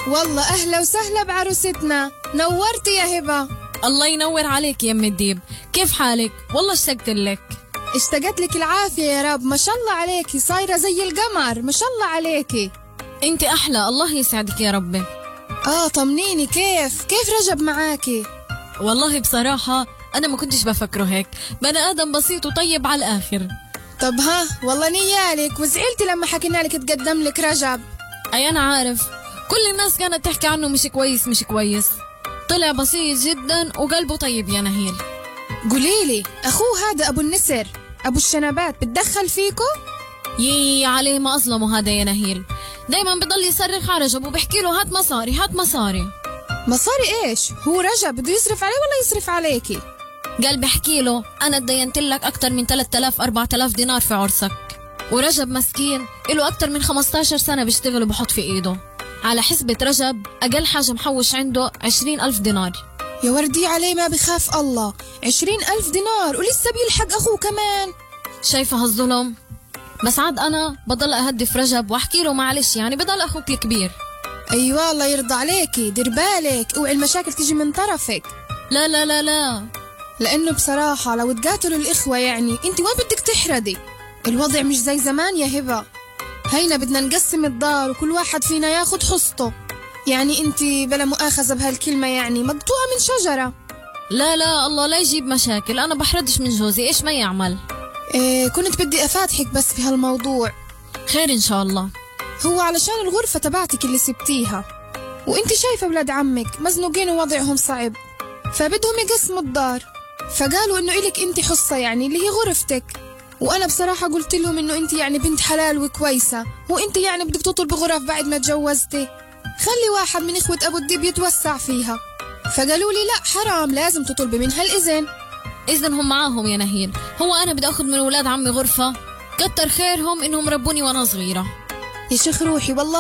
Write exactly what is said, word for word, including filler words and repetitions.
والله أهلا وسهلا بعروستنا، نورتي يا هبة. الله ينور عليك يا ام الديب، كيف حالك؟ والله اشتقت لك. اشتقت لك العافية يا رب، ما شاء الله عليكي صايرة زي القمر، ما شاء الله عليكي. انت احلى، الله يسعدك يا ربي. اه طمنيني، كيف كيف رجب معاكي؟ والله بصراحة أنا ما كنتش بفكره هيك، بني آدم بسيط وطيب على الآخر. طب ها والله نيالك، وزعلتي لما حكينا لك تقدم لك رجب. أي أنا عارف، كل الناس كانت تحكي عنه مش كويس مش كويس، طلع بسيط جدا وقلبه طيب يا نهيل. قوليلي أخوه هذا أبو النسر أبو الشنبات بتدخل فيكو؟ يي عليه ما أظلمه هذا يا نهيل، دايما بضل يصرخ على رجب وبحكي له هات مصاري هات مصاري. مصاري ايش؟ هو رجب بده يصرف عليه ولا يصرف عليكي؟ قال بحكي له أنا اتدينت لك أكتر من ثلاثة آلاف أربعة آلاف دينار في عرسك، ورجب مسكين له أكتر من خمستاشر سنة بيشتغل وبحط في إيده. على حسبة رجب أقل حاجة محوش عنده عشرين ألف دينار. يا وردي عليه ما بخاف الله، عشرين ألف دينار ولسه بيلحق أخوه كمان. شايفة هالظلم؟ بس عاد أنا بضل أهدف رجب وأحكي له معلش يعني بضل أخوك الكبير. أيوة الله يرضى عليكي، دير بالك اوعي المشاكل تيجي من طرفك. لا لا لا لا، لأنه بصراحة لو تقاتلوا الإخوة يعني انت وين بدك تحردي؟ الوضع مش زي زمان يا هبة، هينا بدنا نقسم الدار وكل واحد فينا ياخد حصته. يعني انت بلا مؤاخذة بهالكلمة يعني مقطوعة من شجرة. لا لا الله لا يجيب مشاكل، أنا بحردش من جوزي إيش ما يعمل. إيه كنت بدي أفاتحك بس في هالموضوع. خير إن شاء الله. هو علشان الغرفة تبعتك اللي سبتيها، وانت شايفة ولاد عمك مزنوقين ووضعهم صعب، فبدهم يقسموا الدار، فقالوا انه إلك انت حصة يعني اللي هي غرفتك. وانا بصراحة قلت لهم انه انت يعني بنت حلال وكويسة، وانت يعني بدك تطلبي غرف بعد ما تجوزتي، خلي واحد من اخوة ابو الديب يتوسع فيها. فقالوا لي لا حرام لازم تطلبي منها الاذن. إذن هم معاهم يا نهيل، هو أنا بدي أخذ من ولاد عمي غرفة؟ كتر خيرهم إنهم ربوني وأنا صغيرة. يا شيخ روحي والله